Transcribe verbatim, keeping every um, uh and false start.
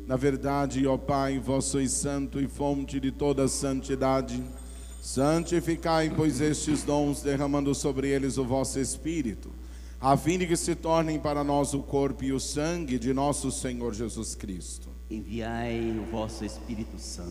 Na verdade, ó Pai, vós sois santo e fonte de toda santidade. Santificai, pois, estes dons, derramando sobre eles o vosso Espírito, a fim de que se tornem para nós o corpo e o sangue de nosso Senhor Jesus Cristo. Enviai o vosso Espírito Santo,